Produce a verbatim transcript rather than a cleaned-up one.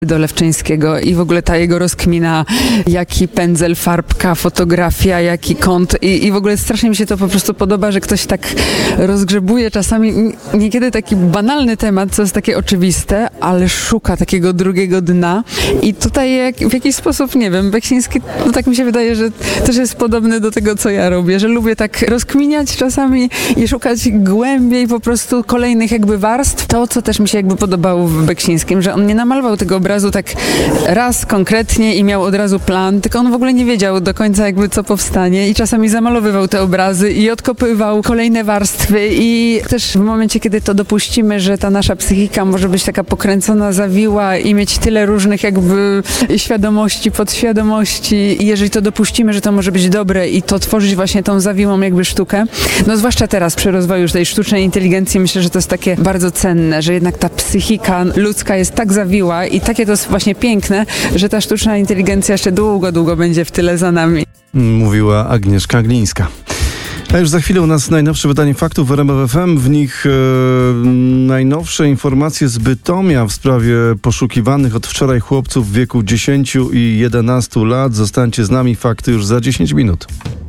do Lewczyńskiego i w ogóle ta jego rozkmina, jaki pędzel, farbka, fotografia, jaki kąt i, i w ogóle strasznie mi się to po prostu podoba, że ktoś tak rozgrzebuje czasami niekiedy taki banalny temat, co jest takie oczywiste, ale szuka takiego drugiego dna i tutaj jak, w jakiś sposób, nie wiem, Beksiński, no tak mi się wydaje, że też jest podobny do tego, co ja robię, że lubię tak rozkminiać czasami i szukać głębiej po prostu kolejnych jakby warstw. To, co też mi się jakby podobało w Beksińskim, że on nie namalował tego obrazu tak raz konkretnie i miał od razu plan, tylko on w ogóle nie wiedział do końca jakby co powstanie i czasami zamalowywał te obrazy i odkopywał kolejne warstwy i też w momencie, kiedy to dopuścimy, że ta nasza psychika może być taka pokręcona, zawiła i mieć tyle różnych jakby świadomości, podświadomości i jeżeli to dopuścimy, że to może być dobre i to tworzyć właśnie tą zawiłą jakby sztukę, no zwłaszcza teraz przy rozwoju już tej sztucznej inteligencji myślę, że to jest takie bardzo cenne, że jednak ta psychika ludzka jest tak zawiła i takie to jest właśnie piękne, że ta sztuczna inteligencja jeszcze długo, długo będzie w tyle za nami. Mówiła Agnieszka Glińska. A już za chwilę u nas najnowsze wydanie faktów w R M F F M. W nich e, najnowsze informacje z Bytomia w sprawie poszukiwanych od wczoraj chłopców w wieku dziesięciu i jedenastu lat. Zostańcie z nami, fakty już za dziesięć minut.